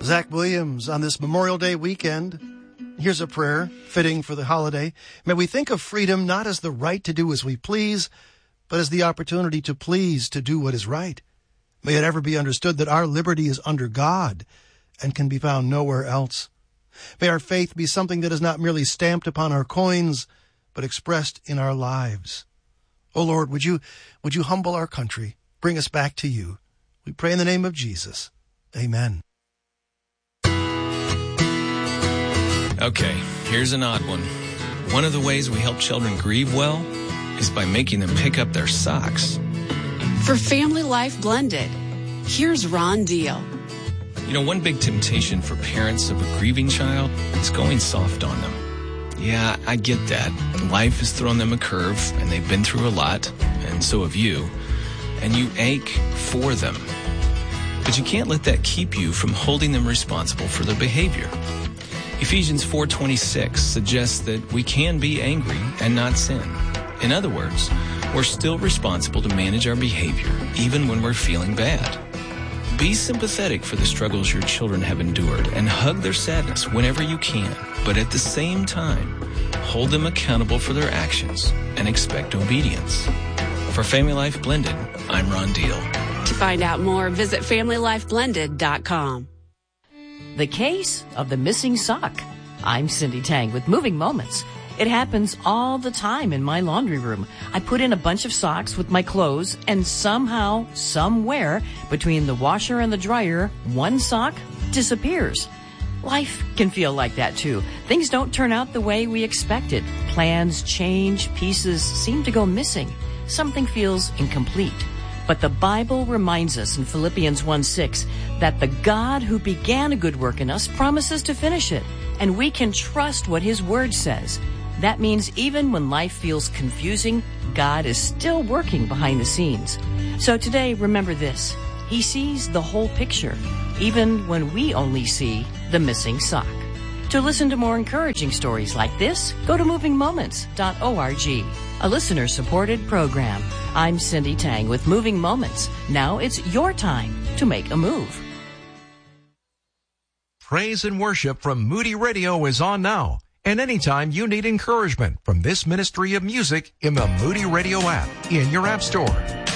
Zach Williams on this Memorial Day weekend. Here's a prayer fitting for the holiday. May we think of freedom not as the right to do as we please, but as the opportunity to please, to do what is right. May it ever be understood that our liberty is under God and can be found nowhere else. May our faith be something that is not merely stamped upon our coins, but expressed in our lives. Oh Lord, would you humble our country, bring us back to you. We pray in the name of Jesus. Amen. Okay, here's an odd one. One of the ways we help children grieve well is by making them pick up their socks. For Family Life Blended, here's Ron Deal. You know, one big temptation for parents of a grieving child is going soft on them. Yeah, I get that. Life has thrown them a curve, and they've been through a lot, and so have you. And you ache for them. But you can't let that keep you from holding them responsible for their behavior. Ephesians 4:26 suggests that we can be angry and not sin. In other words, we're still responsible to manage our behavior even when we're feeling bad. Be sympathetic for the struggles your children have endured and hug their sadness whenever you can, but at the same time, hold them accountable for their actions and expect obedience. For Family Life Blended, I'm Ron Deal. To find out more, visit FamilyLifeBlended.com. The case of the missing sock. I'm Cindy Tang with Moving Moments. It happens all the time in my laundry room. I put in a bunch of socks with my clothes, and somehow, somewhere, between the washer and the dryer, one sock disappears. Life can feel like that too. Things don't turn out the way we expected. Plans change, pieces seem to go missing. Something feels incomplete. But the Bible reminds us in Philippians 1:6 that the God who began a good work in us promises to finish it, and we can trust what His Word says. That means even when life feels confusing, God is still working behind the scenes. So today, remember this. He sees the whole picture, even when we only see the missing sock. To listen to more encouraging stories like this, go to movingmoments.org, a listener-supported program. I'm Cindy Tang with Moving Moments. Now it's your time to make a move. Praise and worship from Moody Radio is on now. And anytime you need encouragement from this ministry of music in the Moody Radio app in your app store.